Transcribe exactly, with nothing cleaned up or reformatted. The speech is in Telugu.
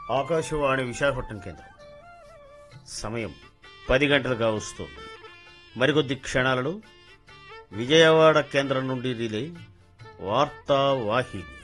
ఆకాశవాణి విశాఖపట్నం కేంద్రం సమయం పది గంటలుగా వస్తుంది. మరికొద్ది క్షణాలలో విజయవాడ కేంద్రం నుండి రిలే వార్తా వాహిని.